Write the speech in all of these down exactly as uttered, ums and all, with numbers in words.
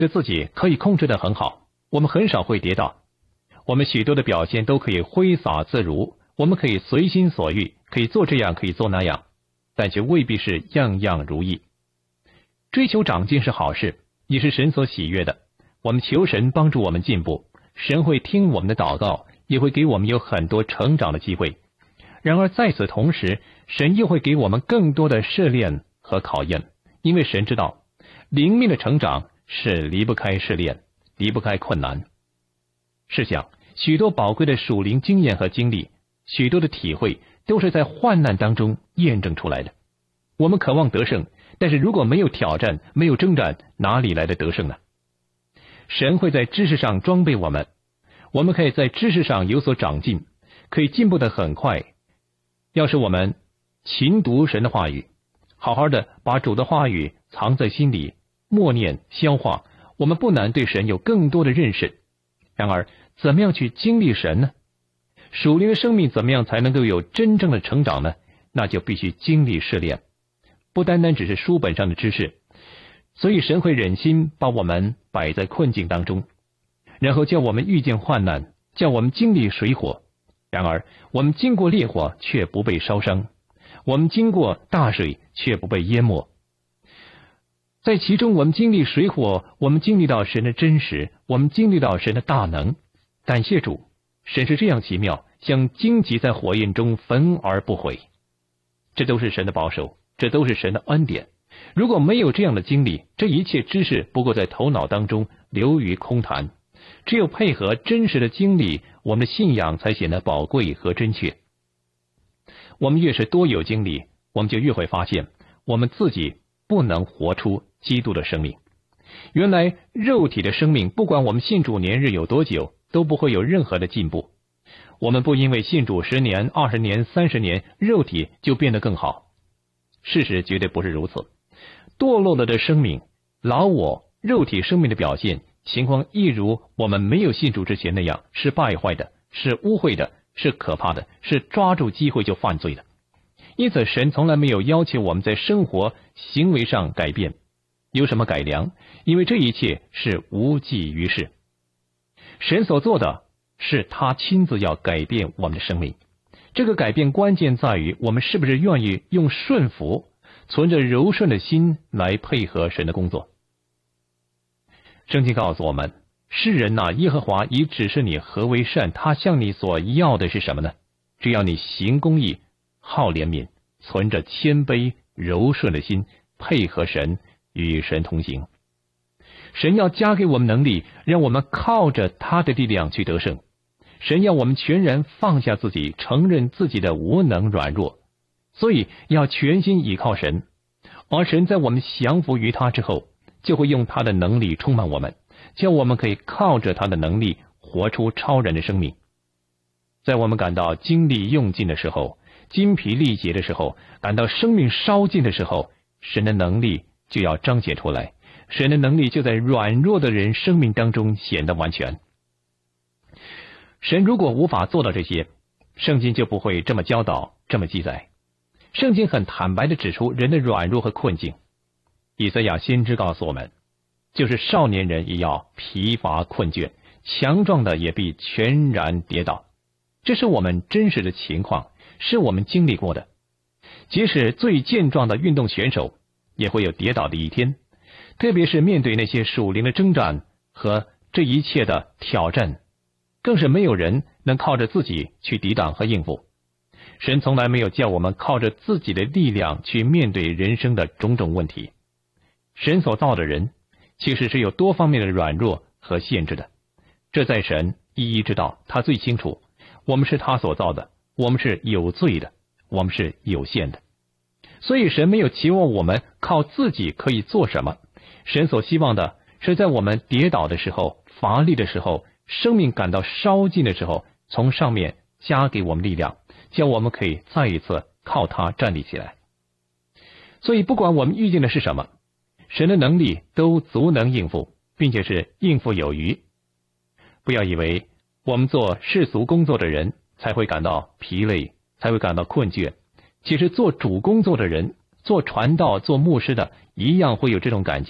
对自己可以控制得很好，我们很少会跌倒，我们许多的表现都可以挥洒自如，我们可以随心所欲，可以做这样，可以做那样，但却未必是样样如意。追求长进是好事，也是神所喜悦的。我们求神帮助我们进步，神会听我们的祷告，也会给我们有很多成长的机会。然而在此同时，神又会给我们更多的试炼和考验，因为神知道灵命的成长是离不开试炼，离不开困难。试想，许多宝贵的属灵经验和经历，许多的体会都是在患难当中验证出来的。我们渴望得胜，但是如果没有挑战，没有征战，哪里来的得胜呢？神会在知识上装备我们，我们可以在知识上有所长进，可以进步得很快。要是我们勤读神的话语，好好的把主的话语藏在心里，默念消化，我们不难对神有更多的认识。然而怎么样去经历神呢？属灵的生命怎么样才能够有真正的成长呢？那就必须经历试炼，不单单只是书本上的知识。所以神会忍心把我们摆在困境当中，然后叫我们遇见患难，叫我们经历水火。然而我们经过烈火却不被烧伤，我们经过大水却不被淹没。在其中我们经历水火，我们经历到神的真实，我们经历到神的大能。感谢主，神是这样奇妙，像荆棘在火焰中焚而不毁。这都是神的保守，这都是神的恩典。如果没有这样的经历，这一切知识不过在头脑当中流于空谈。只有配合真实的经历，我们的信仰才显得宝贵和真确。我们越是多有经历，我们就越会发现我们自己不能活出基督的生命。原来肉体的生命，不管我们信主年日有多久，都不会有任何的进步。我们不因为信主十年、二十年、三十年，肉体就变得更好。事实绝对不是如此。堕落了的生命，老我肉体生命的表现情况，一如我们没有信主之前那样，是败坏的，是污秽的，是可怕的，是抓住机会就犯罪的。因此神从来没有要求我们在生活行为上改变，有什么改良，因为这一切是无济于事。神所做的是他亲自要改变我们的生命，这个改变关键在于我们是不是愿意用顺服，存着柔顺的心来配合神的工作。圣经告诉我们，世人哪，耶和华已指示你何为善，他向你所要的是什么呢？只要你行公义，好怜悯，存着谦卑柔顺的心，配合神，与神同行。神要加给我们能力，让我们靠着他的力量去得胜。神要我们全然放下自己，承认自己的无能软弱，所以要全心倚靠神。而神在我们降服于他之后，就会用他的能力充满我们，叫我们可以靠着他的能力活出超人的生命。在我们感到精力用尽的时候，筋疲力竭的时候，感到生命烧尽的时候，神的能力就要彰显出来。神的能力就在软弱的人生命当中显得完全。神如果无法做到这些，圣经就不会这么教导，这么记载。圣经很坦白地指出人的软弱和困境。以赛亚先知告诉我们，就是少年人也要疲乏困倦，强壮的也必全然跌倒。这是我们真实的情况，是我们经历过的。即使最健壮的运动选手也会有跌倒的一天，特别是面对那些属灵的征战和这一切的挑战，更是没有人能靠着自己去抵挡和应付。神从来没有叫我们靠着自己的力量去面对人生的种种问题。神所造的人其实是有多方面的软弱和限制的，这在神一一知道，他最清楚。我们是他所造的，我们是有罪的，我们是有限的。所以神没有期望我们靠自己可以做什么，神所希望的是在我们跌倒的时候、乏力的时候、生命感到烧尽的时候，从上面加给我们力量，叫我们可以再一次靠他站立起来。所以不管我们遇见的是什么，神的能力都足能应付，并且是应付有余。不要以为我们做世俗工作的人才会感到疲累，才会感到困倦。其实做主工作的人，做传道、做牧师的，一样会有这种感觉。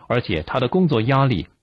而且他的工作压力